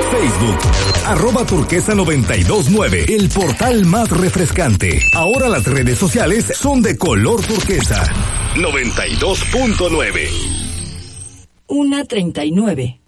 Facebook, @turquesa929, el portal más refrescante. Ahora las redes sociales son de color turquesa. 92.9. 1:39.